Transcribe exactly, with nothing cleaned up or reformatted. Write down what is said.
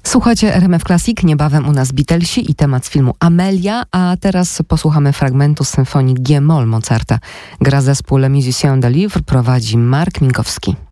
Słuchajcie R M F Classic, niebawem u nas Beatlesi i temat z filmu Amelia, a teraz posłuchamy fragmentu z symfonii G-moll Mozarta. Gra zespół Le Musiciens de Livre, prowadzi Mark Minkowski.